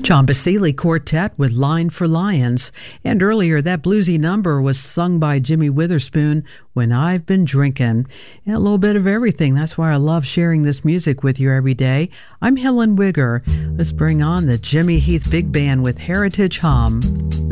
John Basile Quartet with Line for Lions. And earlier, that bluesy number was sung by Jimmy Witherspoon, When I've Been Drinking. And a little bit of everything. That's why I love sharing this music with you every day. I'm Helen Wigger. Let's bring on the Jimmy Heath Big Band with Heritage Hum.